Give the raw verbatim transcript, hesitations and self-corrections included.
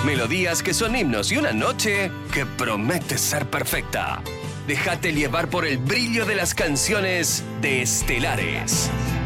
Melodías que son himnos y una noche que promete ser perfecta. Déjate llevar por el brillo de las canciones de Estelares.